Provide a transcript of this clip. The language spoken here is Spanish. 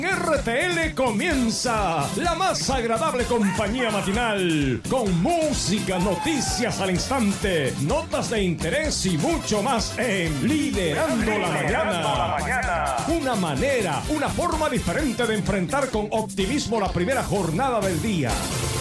RTL comienza la más agradable compañía matinal, con música, noticias al instante, notas de interés y mucho más en Liderando la Mañana. Una forma diferente de enfrentar con optimismo la primera jornada del día.